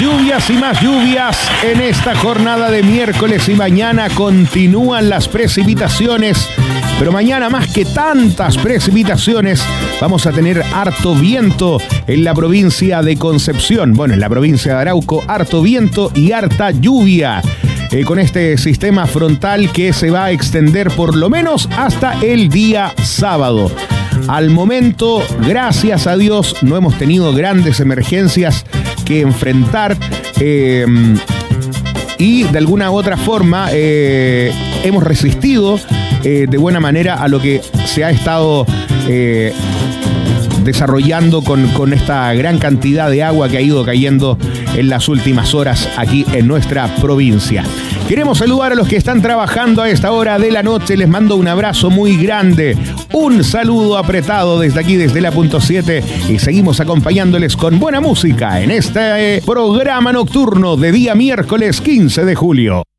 lluvias y más lluvias en esta jornada de miércoles y mañana continúan las precipitaciones, pero mañana más que tantas precipitaciones vamos a tener harto viento en la provincia de Concepción, bueno, en la provincia de Arauco, harto viento y harta lluvia. Con este sistema frontal que se va a extender por lo menos hasta el día sábado. Al momento, gracias a Dios, no hemos tenido grandes emergencias que enfrentar y de alguna u otra forma hemos resistido de buena manera a lo que se ha estado desarrollando con esta gran cantidad de agua que ha ido cayendo en las últimas horas aquí en nuestra provincia. Queremos saludar a los que están trabajando a esta hora de la noche. Les mando un abrazo muy grande, un saludo apretado desde aquí, desde la Punto 7, y seguimos acompañándoles con buena música en este programa nocturno de día miércoles 15 de julio.